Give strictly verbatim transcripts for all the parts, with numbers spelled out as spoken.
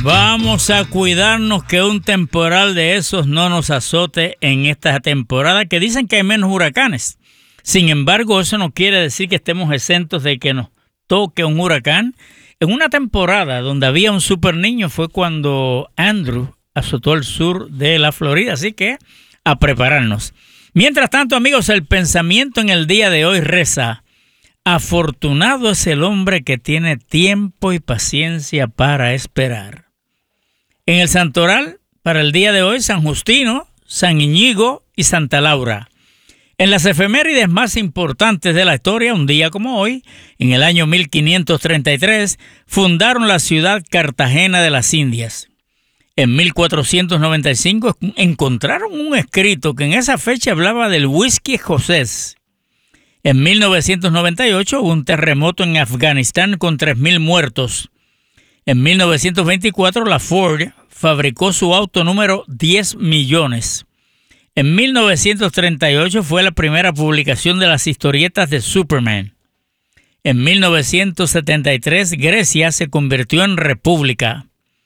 Vamos a cuidarnos que un temporal de esos no nos azote en esta temporada, que dicen que hay menos huracanes. Sin embargo, eso no quiere decir que estemos exentos de que nos toque un huracán. En una temporada donde había un super niño fue cuando Andrew azotó el sur de la Florida, así que a prepararnos. Mientras tanto, amigos, el pensamiento en el día de hoy reza: afortunado es el hombre que tiene tiempo y paciencia para esperar. En el santoral, para el día de hoy, San Justino, San Iñigo y Santa Laura. En las efemérides más importantes de la historia, un día como hoy, en el año mil quinientos treinta y tres, fundaron la ciudad Cartagena de las Indias. En mil cuatrocientos noventa y cinco encontraron un escrito que en esa fecha hablaba del whisky escocés. En mil novecientos noventa y ocho hubo un terremoto en Afganistán con tres mil muertos. En mil novecientos veinticuatro la Ford fabricó su auto número diez millones. En mil novecientos treinta y ocho fue la primera publicación de las historietas de Superman. En mil novecientos setenta y tres Grecia se convirtió en república.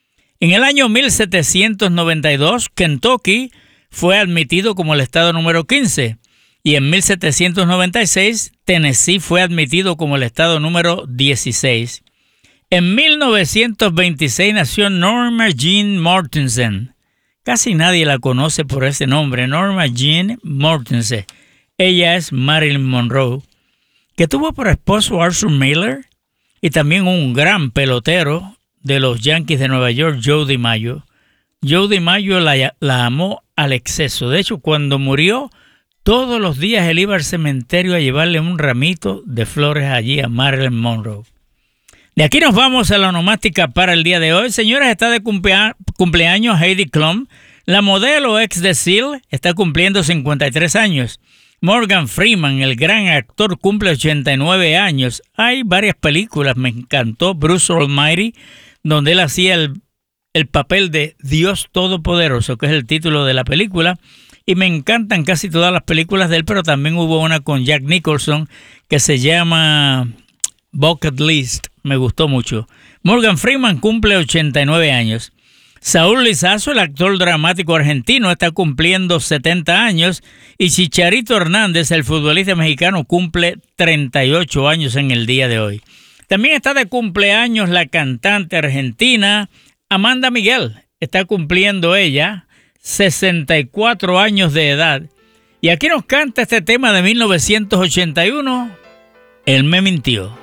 En el año mil setecientos noventa y dos Kentucky fue admitido como el estado número quince. Y en mil setecientos noventa y seis Tennessee fue admitido como el estado número dieciséis. En mil novecientos veintiséis nació Norma Jean Mortensen. Casi nadie la conoce por ese nombre, Norma Jean Mortensen. Ella es Marilyn Monroe, que tuvo por esposo Arthur Miller y también un gran pelotero de los Yankees de Nueva York, Joe DiMaggio. Joe DiMaggio la, la amó al exceso. De hecho, cuando murió, todos los días él iba al cementerio a llevarle un ramito de flores allí a Marilyn Monroe. De aquí nos vamos a la onomástica para el día de hoy. Señores, está de cumplea- cumpleaños Heidi Klum. La modelo ex de Seal está cumpliendo cincuenta y tres años. Morgan Freeman, el gran actor, cumple ochenta y nueve años. Hay varias películas, me encantó Bruce Almighty, donde él hacía el, el papel de Dios Todopoderoso, que es el título de la película. Y me encantan casi todas las películas de él, pero también hubo una con Jack Nicholson que se llama Bucket List. Me gustó mucho. Morgan Freeman cumple ochenta y nueve años. Saúl Lizazo, el actor dramático argentino, está cumpliendo setenta años. Y Chicharito Hernández, el futbolista mexicano, cumple treinta y ocho años en el día de hoy. También está de cumpleaños la cantante argentina Amanda Miguel. Está cumpliendo ella sesenta y cuatro años de edad. Y aquí nos canta este tema de mil novecientos ochenta y uno, Él me mintió.